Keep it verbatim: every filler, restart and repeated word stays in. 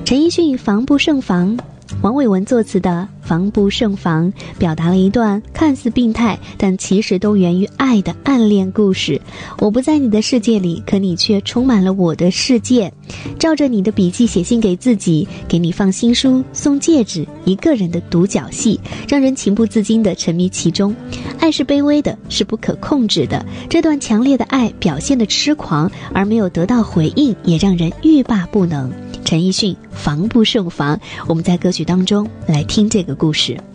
陈奕迅《防不胜防》，王伟文作词的《防不胜防》表达了一段看似病态但其实都源于爱的暗恋故事。我不在你的世界里，可你却充满了我的世界。照着你的笔记写信给自己，给你放新书送戒指，一个人的独角戏让人情不自禁地沉迷其中。爱是卑微的，是不可控制的，这段强烈的爱表现得痴狂，而没有得到回应也让人欲罢不能。陈奕迅《防不胜防》，我们在歌曲当中来听这个故事。